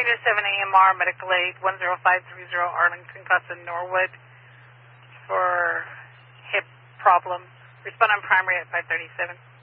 AMR, medical aid, 10530 Arlington, Cusson, Norwood, for hip problem. Respond on primary at 537.